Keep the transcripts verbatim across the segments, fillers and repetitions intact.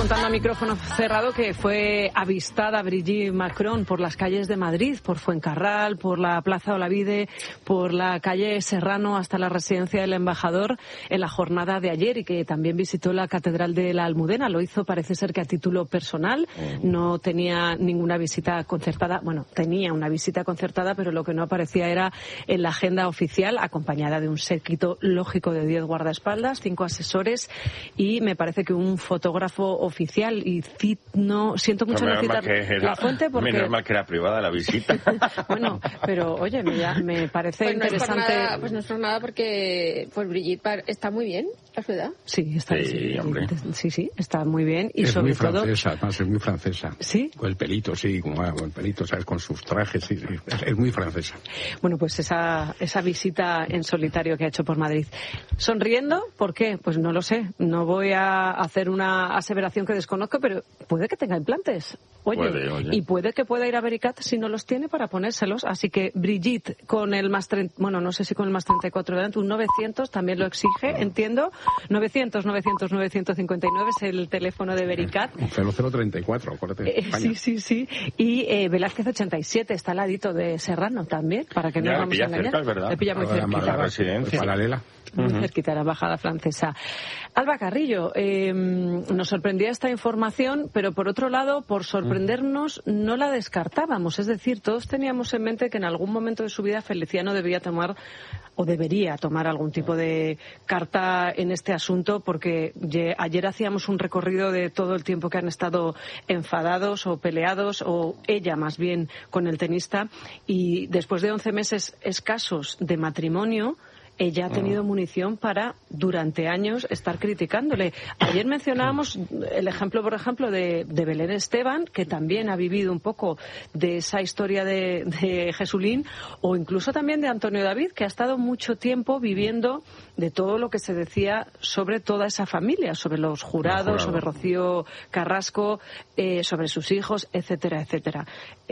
contando a micrófono cerrado que fue avistada Brigitte Macron por las calles de Madrid, por Fuencarral, por la Plaza Olavide, por la calle Serrano hasta la residencia del embajador en la jornada de ayer, y que también visitó la Catedral de la Almudena. Lo hizo, parece ser que a título personal, no tenía ninguna visita concertada. Bueno, tenía una visita concertada, pero lo que no aparecía era en la agenda oficial, acompañada de un séquito lógico de diez guardaespaldas, cinco asesores y me parece que un fotógrafo oficial. Y cit, no siento mucho no, no citar la fuente porque... Menos mal que era privada la visita. Bueno, pero oye, me, me parece pues interesante... No es nada, pues no es por nada porque pues Brigitte está muy bien a su edad. Sí, está sí, sí, hombre. sí, sí, está muy bien. Y es sobre muy todo... francesa, además es muy francesa. ¿Sí? Con el pelito, sí, con, con el pelito, ¿sabes? Con sus trajes, sí, sí, es, es muy francesa. Bueno, pues esa, esa visita en solitario que ha hecho por Madrid. ¿Sonriendo? ¿Por qué? Pues no lo sé. No voy a hacer una aseveración que desconozco, pero puede que tenga implantes. Oye, puede, oye. Y puede que pueda ir a Vericat si no los tiene para ponérselos. Así que Brigitte con el más treinta, bueno, no sé si con el más treinta y cuatro delante, un novecientos también lo exige, entiendo. novecientos, novecientos, novecientos cincuenta y nueve es el teléfono de Vericat. cero cero treinta y cuatro, acuérdate. Eh, sí, sí, sí. Y eh, Velázquez ochenta y siete está al ladito de Serrano también, para que no ya, nos vamos a engañar. Cerca, es verdad. Le pilla muy cerquita. La residencia. Paralela. Muy Uh-huh. cerquita de la embajada francesa. Alba Carrillo, eh, nos sorprendía esta información, pero por otro lado, por sorprendernos, no la descartábamos. Es decir, todos teníamos en mente que en algún momento de su vida Feliciano debía tomar o debería tomar algún tipo de carta en este asunto, porque ayer hacíamos un recorrido de todo el tiempo que han estado enfadados o peleados, o ella más bien, con el tenista, y después de once meses escasos de matrimonio, ella ha tenido munición para, durante años, estar criticándole. Ayer mencionábamos el ejemplo, por ejemplo, de, de Belén Esteban, que también ha vivido un poco de esa historia de, de Jesulín, o incluso también de Antonio David, que ha estado mucho tiempo viviendo de todo lo que se decía sobre toda esa familia, sobre los jurados, jurado. sobre Rocío Carrasco, eh, sobre sus hijos, etcétera, etcétera.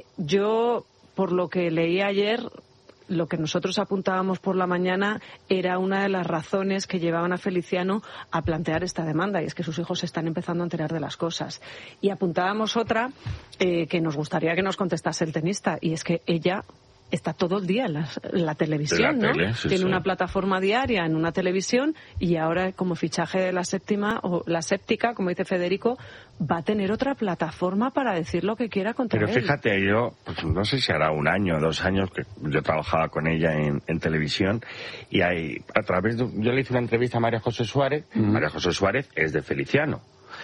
Yo, por lo que leí ayer, lo que nosotros apuntábamos por la mañana era una de las razones que llevaban a Feliciano a plantear esta demanda, y es que sus hijos se están empezando a enterar de las cosas. Y apuntábamos otra eh, que nos gustaría que nos contestase el tenista, y es que ella está todo el día en la, en la televisión, la ¿no? tele, sí, Tiene sí. una plataforma diaria en una televisión, y ahora, como fichaje de la séptima, o la séptica, como dice Federico, va a tener otra plataforma para decir lo que quiera contra Pero él. fíjate, yo, pues no sé si hará un año o dos años que yo trabajaba con ella en, en televisión, y hay, a través de, yo le hice una entrevista a María José Suárez. Mm. María José Suárez es de Feliciano.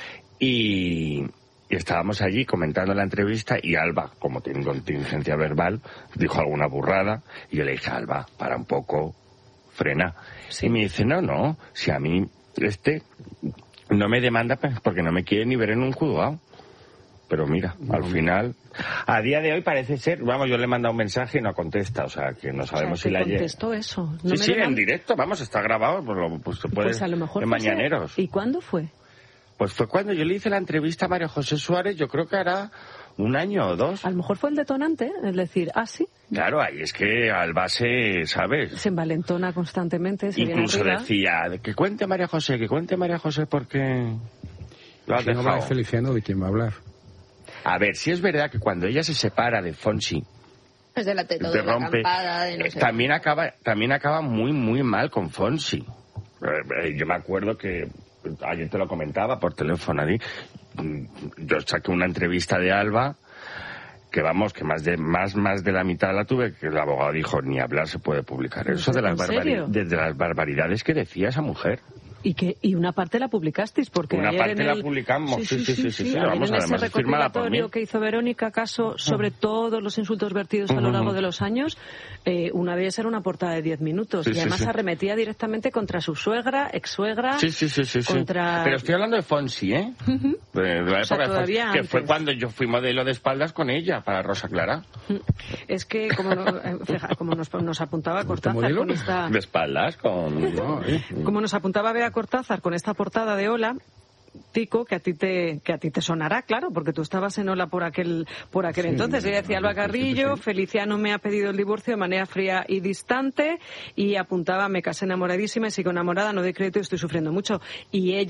Y... Y estábamos allí comentando la entrevista, y Alba, como tiene contingencia verbal, dijo alguna burrada, y yo le dije, Alba, para un poco, frena. Sí. Y me dice, no, no, si a mí este no me demanda porque no me quiere ni ver en un juzgado. Pero mira, no, al final, a día de hoy parece ser, vamos, yo le he mandado un mensaje y no contesta, o sea, que no sabemos, o sea, si la contestó eso. ¿No sí, me sí, deman... en directo, vamos, está grabado, pues, lo, pues se puede, pues a lo mejor en Mañaneros. Ser... ¿Y cuándo fue? Pues fue cuando yo le hice la entrevista a María José Suárez, yo creo que hará un año o dos. A lo mejor fue el detonante, es decir, ah, sí. Claro, ahí es que Alba se, ¿sabes? Se envalentona constantemente, se incluso viene decía, que cuente María José, que cuente María José porque lo has si dejado. No va Feliciano, ¿de quién va a hablar? A ver, si es verdad que cuando ella se separa de Fonsi, pues de la teta, de de la rompe, acampada, de no sé. también acaba, también acaba muy, muy mal con Fonsi. Yo me acuerdo que ayer te lo comentaba por teléfono, Adi. Yo saqué una entrevista de Alba que vamos, que más de más más de la mitad la tuve, que el abogado dijo, ni hablar se puede publicar. Eso de las, barbari- de, de las barbaridades que decía esa mujer. Y que y una parte la publicasteis, porque una ayer parte en la el... publicamos, sí, sí, sí, sí, sí, sí, sí, sí. Vamos, en ese recopilatorio que que hizo Verónica Caso sobre todos los insultos vertidos a lo largo de los años, eh, una de ellas era una portada de diez minutos, sí, y además sí, sí. arremetía directamente contra su suegra, ex-suegra, sí, sí, sí, sí, contra... Sí. Pero estoy hablando de Fonsi, ¿eh? Uh-huh. De la época o sea, de Fonsi, que fue cuando yo fui modelo de espaldas con ella, para Rosa Clara. Es que, como, no, como nos, nos apuntaba Cortázar con esta... De espaldas, con... No, ¿eh? Como nos apuntaba Bea Cortázar con esta portada de Hola, Pico, que a ti te que a ti te sonará, claro, porque tú estabas en Hola por aquel por aquel sí, entonces. Ella decía, Alba Carrillo, sí, sí. Feliciano me ha pedido el divorcio de manera fría y distante, y apuntaba, me casé enamoradísima y sigo enamorada, no doy crédito y estoy sufriendo mucho. Y ella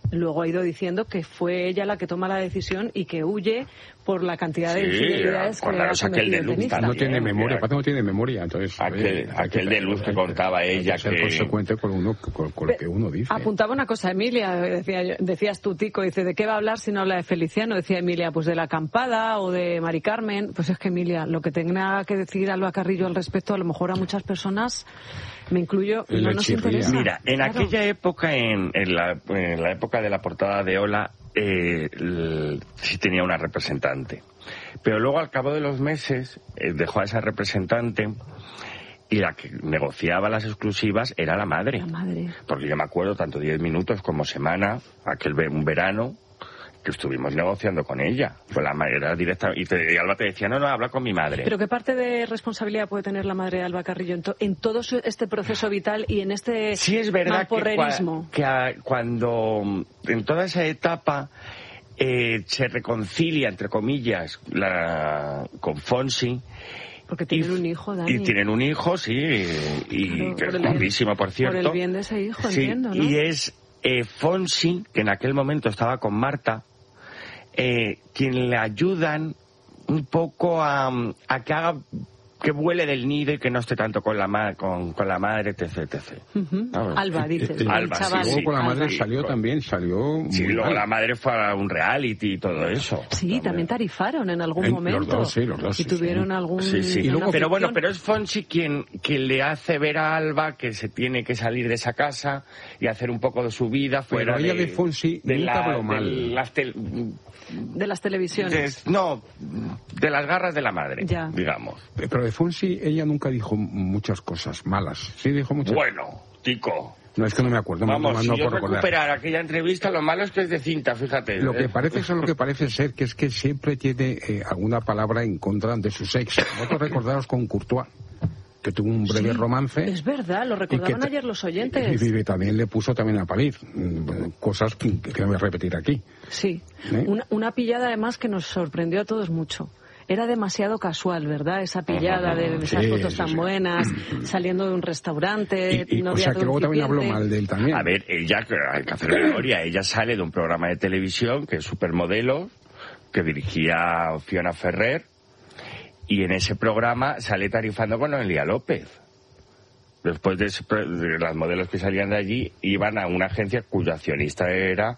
luego ha ido diciendo que fue ella la que toma la decisión y que huye por la cantidad de Sí, infidelidades que le ha acordaros aquel cometido de el Luz tenista. también. No tiene memoria, mira. aparte no tiene memoria, entonces... Aquel- oye, hay aquel de Luz que hay contaba hay ella ser que- consecuente con, uno, con, con lo que uno dice. Apuntaba una cosa, Emilia, decía, yo- decías tú, Tico, dice, ¿de qué va a hablar si no habla de Feliciano? Decía Emilia, pues de la acampada o de Mari Carmen. Pues es que, Emilia, lo que tenga que decir Alba Carrillo al respecto, a lo mejor a muchas personas, me incluyo, Le no nos chirría. interesa. Mira, en Claro. aquella época, en, en, la, en la época de la portada de Hola, eh, l- sí tenía una representante. Pero luego, al cabo de los meses, eh, dejó a esa representante y la que negociaba las exclusivas era la madre. La madre. Porque yo me acuerdo, tanto diez minutos como semana, aquel ve- un verano, que estuvimos negociando con ella. Fue la ma- era directa, y, te, y Alba te decía, no, no, habla con mi madre. Pero ¿qué parte de responsabilidad puede tener la madre de Alba Carrillo en, to- en todo su- este proceso vital y en este Sí es verdad que, mamporrerismo? cua- que a- cuando mm, en toda esa etapa eh, se reconcilia, entre comillas, la, con Fonsi. Porque tienen y- un hijo, Dani. Y tienen un hijo, sí, y Claro, que por es el bien- guapísimo, por cierto. Por el bien de ese hijo, Sí, entiendo, ¿no? y es eh, Fonsi, que en aquel momento estaba con Marta, eh, quien le ayudan un poco a, a que haga que vuele del nido y que no esté tanto con la ma- con, con la madre, etc, etcétera. Ujú. Ah, bueno. Alba, dices. Eh, eh, el Alba, sí, chaval. sí. Luego con la madre Alba. salió Sí, también, salió... Sí, muy luego mal. la madre fue a un reality y todo eso. Sí, también tarifaron en algún En- los momento. dos, sí, los dos, Y sí, tuvieron sí. algún... Sí, sí. Y luego- una pero bueno, fricción. pero es Fonsi quien, quien le hace ver a Alba que se tiene que salir de esa casa y hacer un poco de su vida fuera Pero ella de, de Fonsi de nunca la- habló de mal. las tel- De las televisiones. de- no, de las garras de la madre, Ya. digamos. Pero de Fonsi ella nunca dijo muchas cosas malas. Sí dijo muchas. Bueno, Tico. No, es que no me acuerdo. no- Vamos, no, si no yo puedo recordar. recuperar aquella entrevista, lo malo es que es de cinta, fíjate. Lo que Eh, parece es lo que parece ser, que es que siempre tiene eh, alguna palabra en contra de su sexo. Vosotros recordaros con Courtois, que tuvo un breve Sí, romance. Es verdad, lo y recordaban que- ayer los oyentes. Y, y también le puso también a parir. mm, Cosas que, que no voy a repetir aquí. Sí, ¿Eh? una, una pillada además que nos sorprendió a todos mucho. Era demasiado casual, ¿verdad? Esa pillada de esas Sí, fotos sí, tan sí. buenas, saliendo de un restaurante, Y, y, o noviazgo sea que luego también habló incipiente. mal de él también. A ver, ella, hay que hacer memoria, ella sale de un programa de televisión que es Supermodelo, que dirigía Fiona Ferrer, y en ese programa sale tarifando con Noelia López. Después de, ese pro- de las modelos que salían de allí, iban a una agencia cuyo accionista era